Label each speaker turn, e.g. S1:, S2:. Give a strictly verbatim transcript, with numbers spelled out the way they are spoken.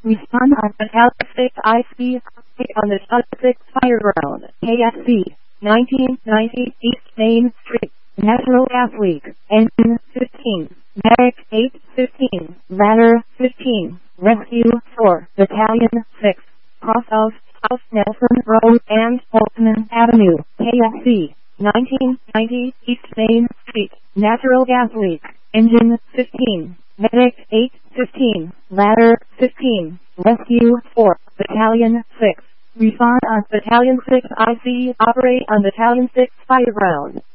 S1: Respond on Battalion six I C on the six fire ground. K S C nineteen ninety East Main Street. Natural gas leak. Engine fifteen. Medic eight fifteen. Ladder fifteen. Rescue four. Battalion six. Cross of South Nelson Road and Holtzman Avenue. K S C nineteen ninety East Main Street. Natural gas leak. Engine fifteen. Medic eight fifteen. Ladder fifteen. Rescue four. Battalion six. Respond on Battalion six I C. Operate on Battalion six fire ground.